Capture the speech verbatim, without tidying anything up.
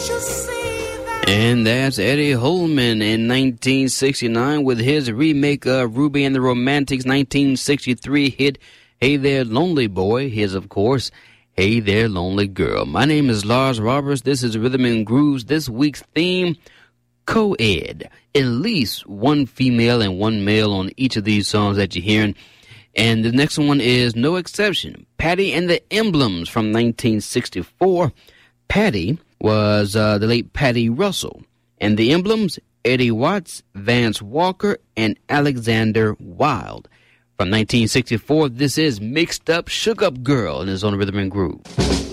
And that's Eddie Holman in nineteen sixty-nine with his remake of Ruby and the Romantics' nineteen sixty-three hit, Hey There Lonely Boy. His, of course, Hey There Lonely Girl. My name is Lars Roberts. This is Rhythm and Grooves. This week's theme, co-ed. At least one female and one male on each of these songs that you're hearing. And the next one is no exception. Patty and the Emblems from nineteen sixty-four. Patty was uh, the late Patty Russell. And the Emblems, Eddie Watts, Vance Walker, and Alexander Wilde. From nineteen sixty-four, this is Mixed Up, Shook Up Girl, and it's on Rhythm and Groove.